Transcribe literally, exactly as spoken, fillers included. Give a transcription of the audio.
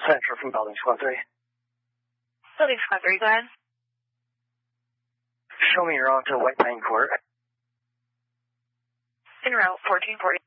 Central from Building Squad three. Building Squad three, go ahead. Show me your route to White Pine Court. En route, fourteen forty.